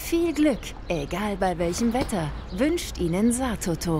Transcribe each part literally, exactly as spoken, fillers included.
Viel Glück, egal bei welchem Wetter, wünscht Ihnen Saartoto.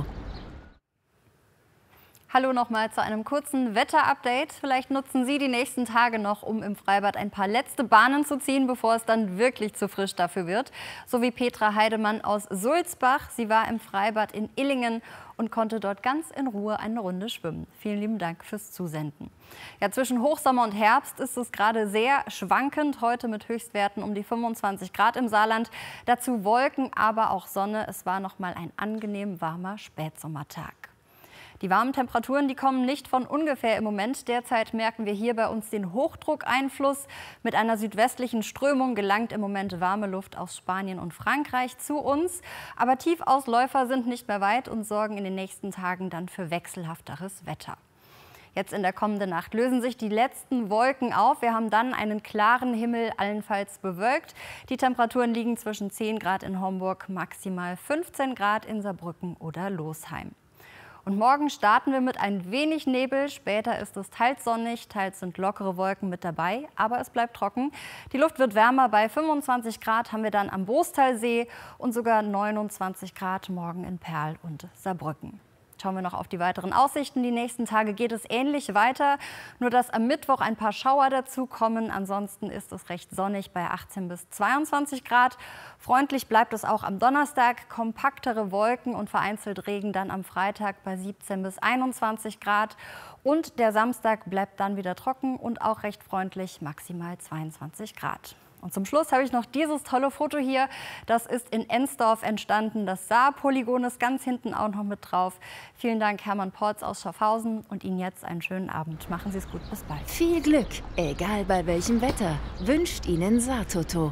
Hallo nochmal zu einem kurzen Wetterupdate. Vielleicht nutzen Sie die nächsten Tage noch, um im Freibad ein paar letzte Bahnen zu ziehen, bevor es dann wirklich zu frisch dafür wird. So wie Petra Heidemann aus Sulzbach. Sie war im Freibad in Illingen und konnte dort ganz in Ruhe eine Runde schwimmen. Vielen lieben Dank fürs Zusenden. Ja, zwischen Hochsommer und Herbst ist es gerade sehr schwankend. Heute mit Höchstwerten um die fünfundzwanzig Grad im Saarland. Dazu Wolken, aber auch Sonne. Es war noch mal ein angenehm warmer Spätsommertag. Die warmen Temperaturen, die kommen nicht von ungefähr im Moment. Derzeit merken wir hier bei uns den Hochdruckeinfluss. Mit einer südwestlichen Strömung gelangt im Moment warme Luft aus Spanien und Frankreich zu uns. Aber Tiefausläufer sind nicht mehr weit und sorgen in den nächsten Tagen dann für wechselhafteres Wetter. Jetzt in der kommenden Nacht lösen sich die letzten Wolken auf. Wir haben dann einen klaren Himmel, allenfalls bewölkt. Die Temperaturen liegen zwischen zehn Grad in Homburg, maximal fünfzehn Grad in Saarbrücken oder Losheim. Und morgen starten wir mit ein wenig Nebel. Später ist es teils sonnig, teils sind lockere Wolken mit dabei. Aber es bleibt trocken. Die Luft wird wärmer. Bei fünfundzwanzig Grad haben wir dann am Boostalsee und sogar neunundzwanzig Grad morgen in Perl und Saarbrücken. Schauen wir noch auf die weiteren Aussichten. Die nächsten Tage geht es ähnlich weiter, nur dass am Mittwoch ein paar Schauer dazukommen. Ansonsten ist es recht sonnig bei achtzehn bis zweiundzwanzig Grad. Freundlich bleibt es auch am Donnerstag. Kompaktere Wolken und vereinzelt Regen dann am Freitag bei siebzehn bis einundzwanzig Grad. Und der Samstag bleibt dann wieder trocken und auch recht freundlich, maximal zweiundzwanzig Grad. Und zum Schluss habe ich noch dieses tolle Foto hier. Das ist in Ensdorf entstanden. Das Saar-Polygon ist ganz hinten auch noch mit drauf. Vielen Dank, Hermann Porz aus Schaffhausen. Und Ihnen jetzt einen schönen Abend. Machen Sie es gut. Bis bald. Viel Glück, egal bei welchem Wetter, wünscht Ihnen Saartoto.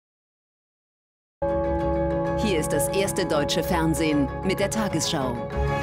Hier ist das erste deutsche Fernsehen mit der Tagesschau.